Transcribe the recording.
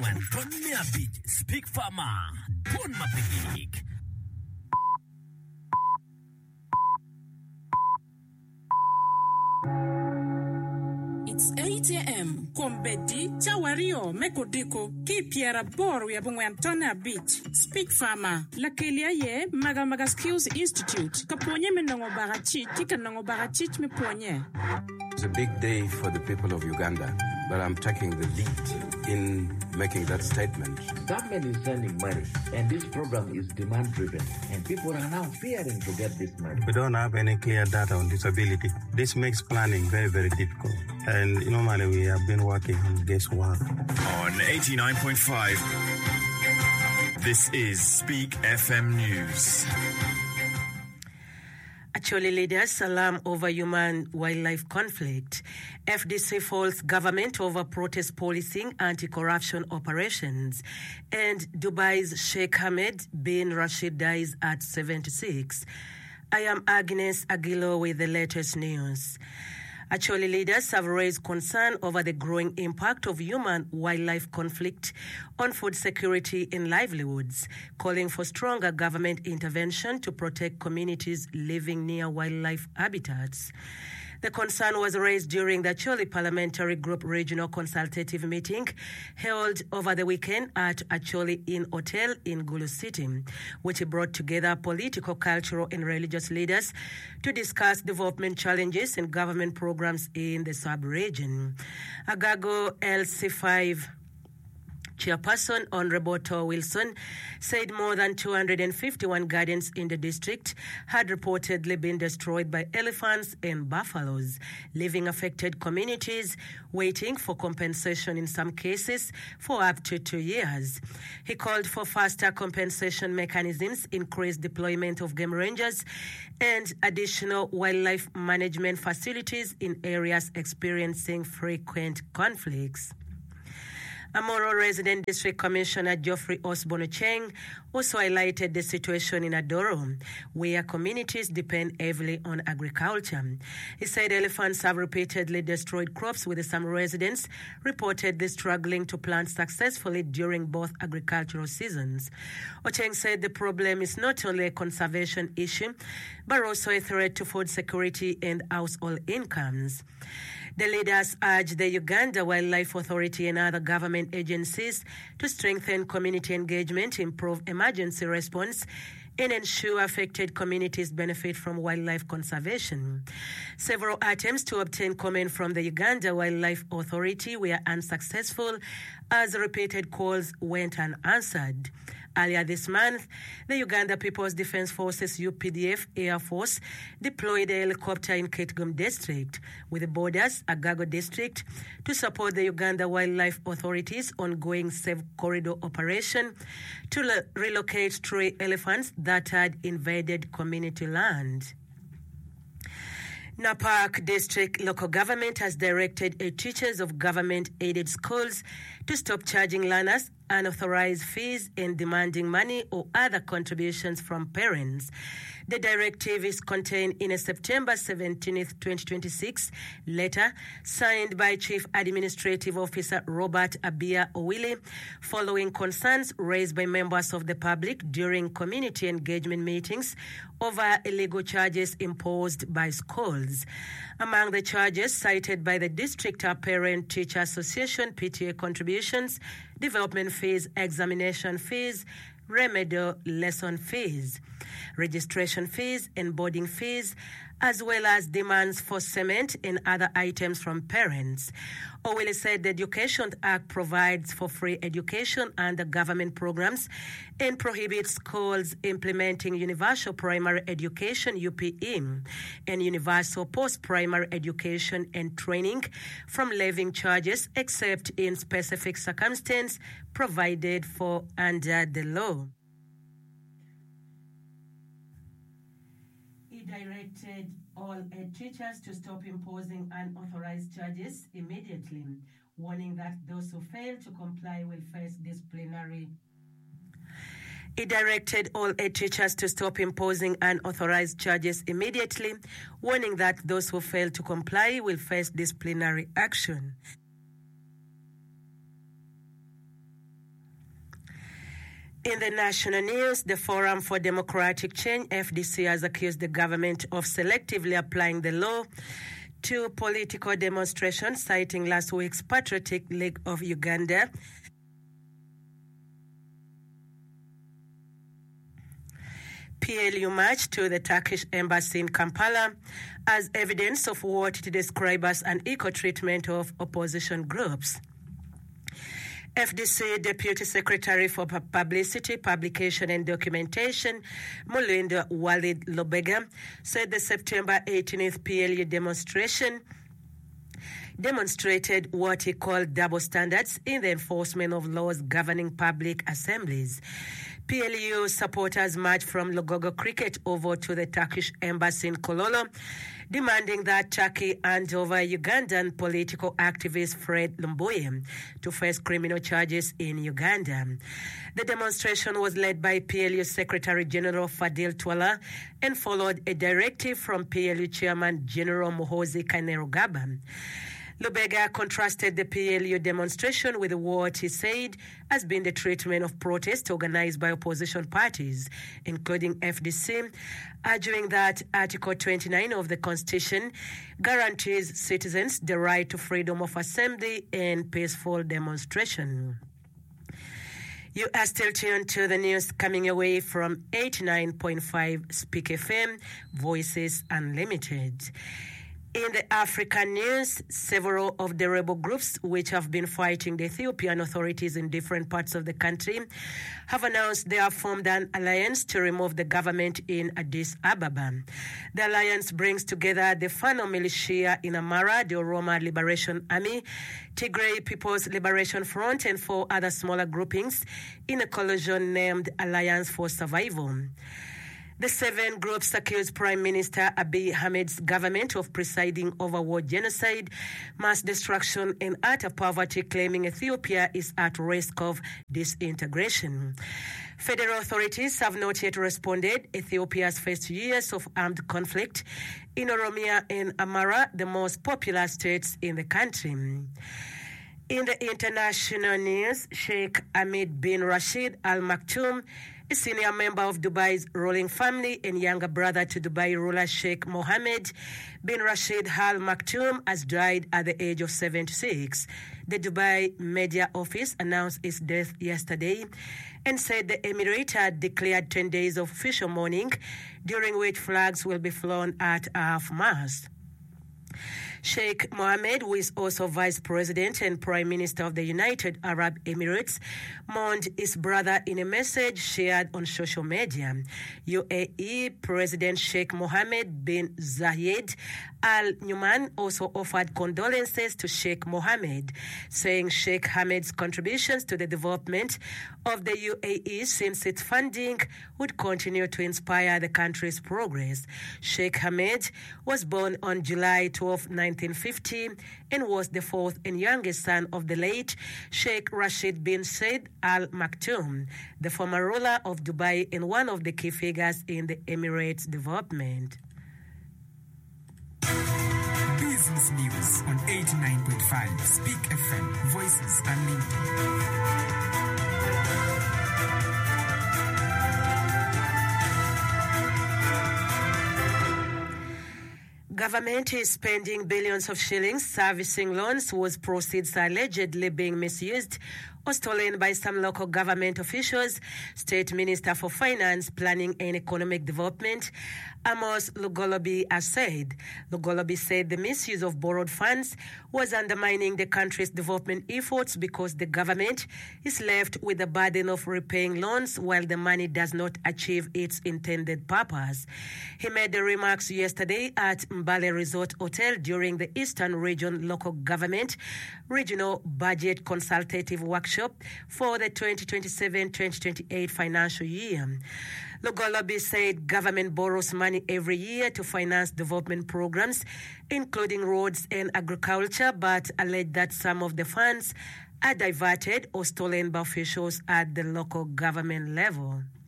Bongwan, Tony Abit, Speak Farmer, Bon Mapigik. It's 8 a.m. Kombedi, Chawario, Mekodiko, Kipiera Bor, we have Tona Beach, Speak Farmer, Lakelia ye, Magamaga Skills Institute, Kaponye Menongo Barachi, Tikanongo Barachich me Ponye. It's a big day for the people of Uganda, but I'm taking the lead in making that statement. Government is sending money, and this program is demand-driven, and people are now fearing to get this money. We don't have any clear data on disability. This makes planning very, very difficult. And normally we have been working on guesswork. On 89.5, this is Speak FM News. Actually, leaders alarm over human-wildlife conflict. FDC faults government over protest policing, anti-corruption operations. And Dubai's Sheikh Hamad bin Rashid dies at 76. I am Agnes Aguilo with the latest news. Actually, leaders have raised concern over the growing impact of human-wildlife conflict on food security and livelihoods, calling for stronger government intervention to protect communities living near wildlife habitats. The concern was raised during the Acholi Parliamentary Group Regional Consultative Meeting held over the weekend at Acholi Inn Hotel in Gulu City, which brought together political, cultural, and religious leaders to discuss development challenges and government programs in the sub-region. Agago LC5 Chairperson Honorable Tor Wilson said more than 251 gardens in the district had reportedly been destroyed by elephants and buffaloes, leaving affected communities waiting for compensation in some cases for up to 2 years. He called for faster compensation mechanisms, increased deployment of game rangers, and additional wildlife management facilities in areas experiencing frequent conflicts. Amoro Resident District Commissioner Geoffrey Osborne Cheng also highlighted the situation in Adoro, where communities depend heavily on agriculture. He said elephants have repeatedly destroyed crops, with some residents reportedly struggling to plant successfully during both agricultural seasons. Ocheng said the problem is not only a conservation issue, but also a threat to food security and household incomes. The leaders urged the Uganda Wildlife Authority and other government agencies to strengthen community engagement, improve emergency response, and ensure affected communities benefit from wildlife conservation. Several attempts to obtain comment from the Uganda Wildlife Authority were unsuccessful as repeated calls went unanswered. Earlier this month, the Uganda People's Defense Forces UPDF Air Force deployed a helicopter in Kitgum District with the borders Agago District to support the Uganda Wildlife Authority's ongoing Safe Corridor operation to relocate stray elephants that had invaded community land. Napark District Local Government has directed teachers of government-aided schools to stop charging learners unauthorized fees and demanding money or other contributions from parents. The directive is contained in a September 17, 2026 letter signed by Chief Administrative Officer Robert Abia Owili following concerns raised by members of the public during community engagement meetings over illegal charges imposed by schools. Among the charges cited by the district are Parent-Teacher Association PTA contributions, development fees, examination fees, remedial lesson fees, registration fees, and boarding fees, as well as demands for cement and other items from parents. Owili said the Education Act provides for free education under government programs and prohibits schools implementing universal primary education UPE and universal post-primary education and training from levying charges except in specific circumstances provided for under the law. He directed all teachers to stop imposing unauthorized charges immediately, warning that those who fail to comply will face disciplinary. He directed all teachers to stop imposing unauthorized charges immediately, warning that those who fail to comply will face disciplinary action. In the national news, the Forum for Democratic Change, FDC, has accused the government of selectively applying the law to political demonstrations, citing last week's Patriotic League of Uganda PLU march to the Turkish embassy in Kampala as evidence of what it described as an equal treatment of opposition groups. FDC Deputy Secretary for Publicity, Publication and Documentation, Mulindo Walid Lubega, said the September 18th PLU demonstration demonstrated what he called double standards in the enforcement of laws governing public assemblies. PLU supporters marched from Logogo Cricket over to the Turkish embassy in Kololo, demanding that Turkey hand over Ugandan political activist Fred Lumbuye to face criminal charges in Uganda. The demonstration was led by PLU Secretary General Fadil Twala and followed a directive from PLU Chairman General Muhoozi Kainerugaba. Lubega contrasted the PLU demonstration with what he said has been the treatment of protests organized by opposition parties, including FDC, arguing that Article 29 of the Constitution guarantees citizens the right to freedom of assembly and peaceful demonstration. You are still tuned to the news coming away from 89.5 Speak FM, Voices Unlimited. In the African news, several of the rebel groups which have been fighting the Ethiopian authorities in different parts of the country have announced they have formed an alliance to remove the government in Addis Ababa. The alliance brings together the Fano militia in Amara, the Oroma Liberation Army, Tigray People's Liberation Front, and 4 other smaller groupings in a coalition named Alliance for Survival. The 7 groups accuse Prime Minister Abiy Ahmed's government of presiding over war genocide, mass destruction, and utter poverty, claiming Ethiopia is at risk of disintegration. Federal authorities have not yet responded. Ethiopia's first years of armed conflict in Oromia and Amara, the most popular states in the country. In the international news, Sheikh Hamad bin Rashid Al Maktoum, a senior member of Dubai's ruling family and younger brother to Dubai ruler Sheikh Mohammed bin Rashid Al Maktoum, has died at the age of 76. The Dubai Media Office announced his death yesterday and said the emirate had declared 10 days of official mourning, during which flags will be flown at half-mast. Sheikh Mohammed, who is also Vice President and Prime Minister of the United Arab Emirates, mourned his brother in a message shared on social media. UAE President Sheikh Mohammed bin Zayed Al Nahyan also offered condolences to Sheikh Mohammed, saying Sheikh Hamed's contributions to the development of the UAE since its founding would continue to inspire the country's progress. Sheikh Hamed was born on July 12, 1950, and was the 4th and youngest son of the late Sheikh Rashid bin Said Al Maktoum, the former ruler of Dubai and one of the key figures in the Emirates' development. Business News on 89.5 Speak FM, Voices Unlimited. Government is spending billions of shillings servicing loans whose proceeds are allegedly being misused or stolen by some local government officials. State Minister for Finance, Planning and Economic Development, Amos Lugolobi, has said. Lugolobi said the misuse of borrowed funds was undermining the country's development efforts because the government is left with the burden of repaying loans while the money does not achieve its intended purpose. He made the remarks yesterday at Mbale Resort Hotel during the Eastern Region Local Government Regional Budget Consultative Workshop for the 2027-2028 financial year. Lugolobi said government borrows money every year to finance development programs, including roads and agriculture, but alleged that some of the funds are diverted or stolen by officials at the local government level.